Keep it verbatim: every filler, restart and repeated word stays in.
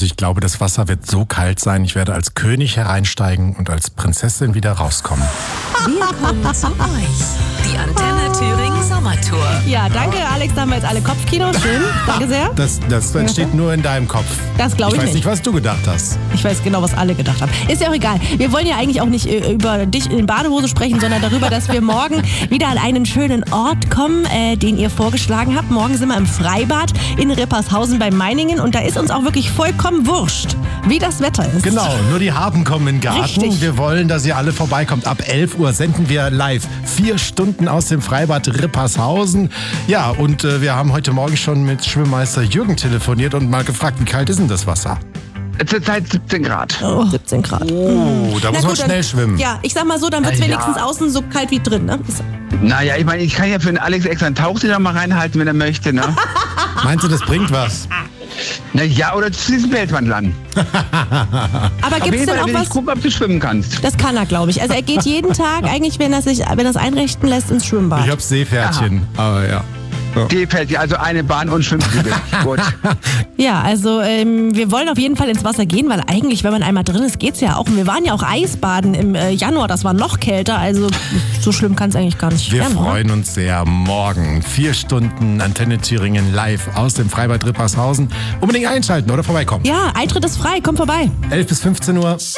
Also ich glaube, das Wasser wird so kalt sein, ich werde als König hereinsteigen und als Prinzessin wieder rauskommen. Wir kommen zu euch. Die Antenne Thüringen Sommertour. Ja, danke Alex, da haben wir jetzt alle Kopfkino. Schön, danke sehr. Das, das entsteht nur in deinem Kopf. Das glaube ich, ich weiß nicht. nicht, was du gedacht hast. Ich weiß genau, was alle gedacht haben. Ist ja auch egal. Wir wollen ja eigentlich auch nicht äh, über dich in Badehose sprechen, sondern darüber, dass wir morgen wieder an einen schönen Ort kommen, äh, den ihr vorgeschlagen habt. Morgen sind wir im Freibad in Rippershausen bei Meiningen und da ist uns auch wirklich vollkommen wurscht, wie das Wetter ist. Genau, nur die Harten kommen in den Garten. Richtig. Wir wollen, dass ihr alle vorbeikommt. Ab elf Uhr senden wir live. Vier Stunden aus dem Freibad Rippershausen. Ja, und äh, wir haben heute Morgen schon mit Schwimmmeister Jürgen telefoniert und mal gefragt, wie kalt ist denn das Wasser? Zurzeit siebzehn Grad. Oh, siebzehn Grad. Oh, da Na muss man gut, schnell dann, schwimmen. Ja, ich sag mal so, dann wird es Ja. wenigstens außen so kalt wie drin. Ne? Ist- Naja, ich meine, ich kann ja für den Alex extra einen Tauchsieder noch mal reinhalten, wenn er möchte, ne? Meinst du, das bringt was? Na ja, oder du ziehst einen Bellwand an. Aber Auf gibt es jeden denn Fall, auch will ich was? gucken, ob du schwimmen kannst. Das kann er, glaube ich. Also er geht jeden Tag eigentlich, wenn er sich, wenn er es einrichten lässt, ins Schwimmbad. Ich hab Seepferdchen, aber ja. Die fällt dir also eine Bahn und Schwimmflügel. Gut. Ja, also ähm, wir wollen auf jeden Fall ins Wasser gehen, weil eigentlich, wenn man einmal drin ist, geht's ja auch. Und wir waren ja auch Eisbaden im äh, Januar, das war noch kälter, also so schlimm kann es eigentlich gar nicht Wir werden. freuen uns sehr. Morgen vier Stunden Antenne Thüringen live aus dem Freibad Rippershausen. Unbedingt einschalten oder vorbeikommen. Ja, Eintritt ist frei, komm vorbei. elf bis fünfzehn Uhr.